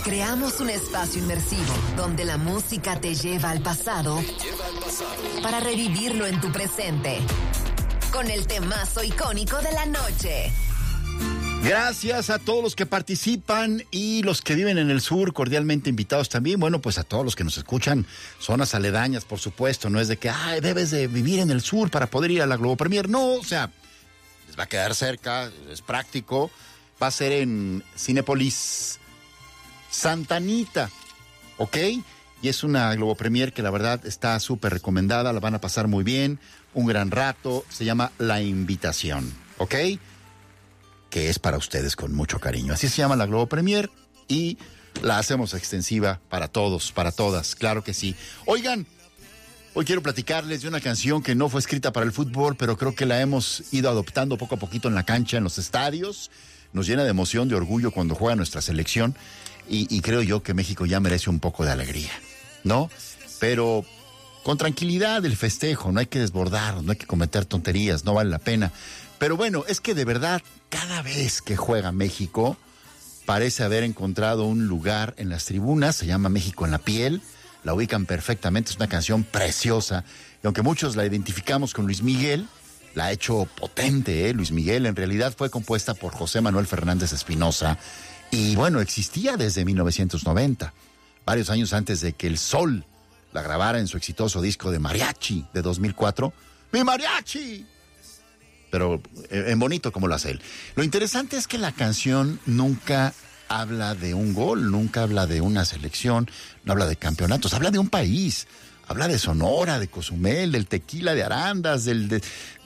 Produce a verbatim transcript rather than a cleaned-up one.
Creamos un espacio inmersivo donde la música te lleva al pasado, lleva al pasado para revivirlo en tu presente. Con el temazo icónico de la noche. Gracias a todos los que participan y los que viven en el sur, cordialmente invitados también. Bueno, pues a todos los que nos escuchan, zonas aledañas, por supuesto. No es de que, ay, debes de vivir en el sur para poder ir a la Globo Premier. No, o sea, les va a quedar cerca, es práctico. Va a ser en Cinépolis Santa Anita, ¿ok? Y es una Globo Premier que la verdad está súper recomendada, la van a pasar muy bien, un gran rato, se llama La Invitación, ¿ok? Que es para ustedes con mucho cariño. Así se llama la Globo Premier y la hacemos extensiva para todos, para todas, claro que sí. Oigan, hoy quiero platicarles de una canción que no fue escrita para el fútbol, pero creo que la hemos ido adoptando poco a poquito en la cancha, en los estadios. Nos llena de emoción, de orgullo cuando juega nuestra selección y, y creo yo que México ya merece un poco de alegría, ¿no? Pero con tranquilidad el festejo, no hay que desbordar, no hay que cometer tonterías, no vale la pena. Pero bueno, es que de verdad, cada vez que juega México, parece haber encontrado un lugar en las tribunas, se llama México en la piel, la ubican perfectamente, es una canción preciosa, y aunque muchos la identificamos con Luis Miguel, la ha hecho potente, ¿eh? Luis Miguel, en realidad fue compuesta por José Manuel Fernández Espinosa, y bueno, existía desde mil novecientos noventa, varios años antes de que El Sol la grabara en su exitoso disco de Mariachi de dos mil cuatro, ¡Mi Mariachi! Pero en bonito como lo hace él. Lo interesante es que la canción nunca habla de un gol, nunca habla de una selección, no habla de campeonatos, habla de un país, habla de Sonora, de Cozumel, del tequila de Arandas, del, de,